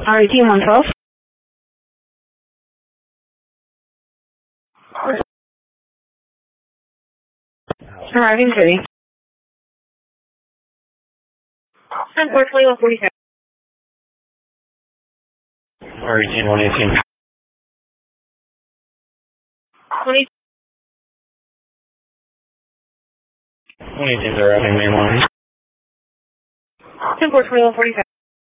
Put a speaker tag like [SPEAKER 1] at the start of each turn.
[SPEAKER 1] RET 112. Arriving city. Unfortunately, 147.
[SPEAKER 2] RET 118.
[SPEAKER 1] 20.
[SPEAKER 2] 118's arriving main line.
[SPEAKER 1] 10-4, 2147.